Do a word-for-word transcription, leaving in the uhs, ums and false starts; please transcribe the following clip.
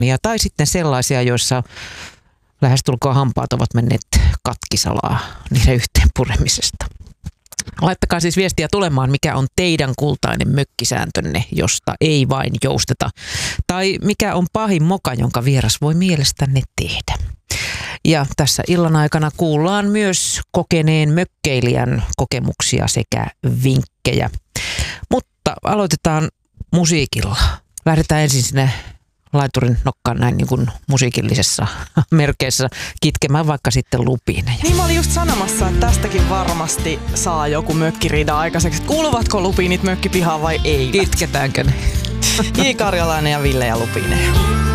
Ja, tai sitten sellaisia, joissa lähestulkoon hampaat ovat menneet katkisalaa niiden yhteen puremisesta. Laittakaa siis viestiä tulemaan, mikä on teidän kultainen mökkisääntönne, josta ei vain jousteta. Tai mikä on pahin moka, jonka vieras voi mielestänne tehdä. Ja tässä illan aikana kuullaan myös kokeneen mökkeilijän kokemuksia sekä vinkkejä. Mutta aloitetaan musiikilla. Lähdetään ensin sinne laiturin nokkaan näin niin kuin musiikillisessa merkeissä kitkemään vaikka sitten lupiineja. Niin mä olin just sanomassa, että tästäkin varmasti saa joku mökkiriida aikaiseksi. Kuuluvatko lupiinit mökkipihaan vai ei? Kitketäänkö ne? J. Karjalainen ja Ville ja Lupiine.